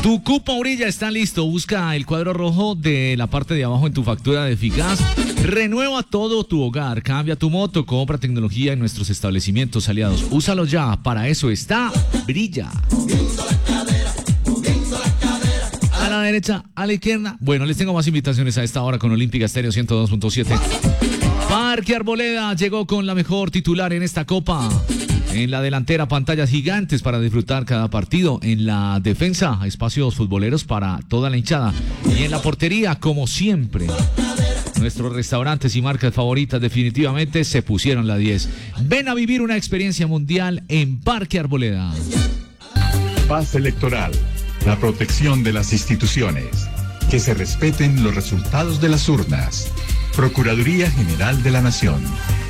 Tu cupo Brilla está listo. Busca el cuadro rojo de la parte de abajo en tu factura de Eficaz. Renueva todo tu hogar. Cambia tu moto. Compra tecnología en nuestros establecimientos aliados. Úsalo ya. Para eso está Brilla. A la derecha, a la izquierda. Bueno, les tengo más invitaciones a esta hora con Olímpica Estéreo 102.7. Parque Arboleda llegó con la mejor titular en esta copa. En la delantera, pantallas gigantes para disfrutar cada partido. En la defensa, espacios futboleros para toda la hinchada. Y en la portería, como siempre, nuestros restaurantes y marcas favoritas definitivamente se pusieron la 10. Ven a vivir una experiencia mundial en Parque Arboleda. Paz electoral, la protección de las instituciones. Que se respeten los resultados de las urnas. Procuraduría General de la Nación.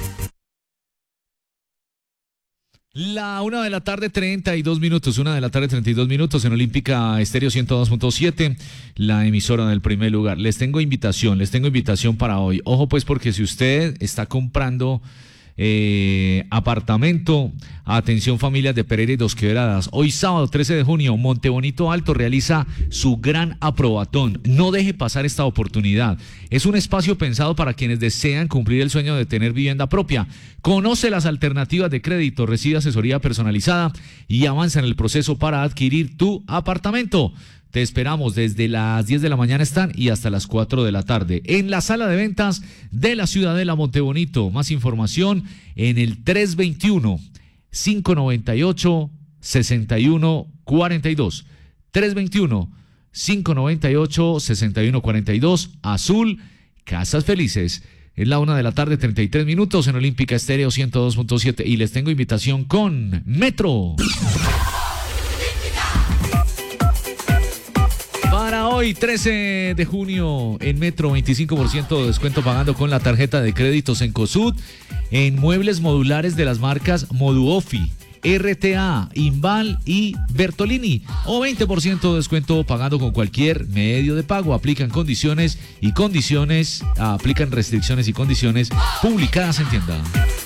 La 1 de la tarde, 32 minutos. 1 de la tarde, 32 minutos en Olímpica Estéreo 102.7, la emisora del primer lugar. Les tengo invitación para hoy. Ojo pues, porque si usted está comprando apartamento, atención familias de Pereira y Dos Quebradas, hoy sábado 13 de junio, Montebonito Alto realiza su gran aprobatón. No deje pasar esta oportunidad. Es un espacio pensado para quienes desean cumplir el sueño de tener vivienda propia. Conoce las alternativas de crédito, recibe asesoría personalizada y avanza en el proceso para adquirir tu apartamento. Te esperamos desde las 10 de la mañana y hasta las 4 de la tarde en la sala de ventas de la Ciudadela Montebonito. Más información en el 321-598-6142. 321-598-6142. Azul, Casas Felices. Es la 1 de la tarde, 33 minutos en Olímpica Estéreo 102.7. Y les tengo invitación con Metro. Para hoy, 13 de junio, en Metro, 25% de descuento pagando con la tarjeta de créditos en Cosud, en muebles modulares de las marcas Moduofi, RTA, Inval y Bertolini, o 20% de descuento pagando con cualquier medio de pago. Aplican restricciones y condiciones publicadas en tienda.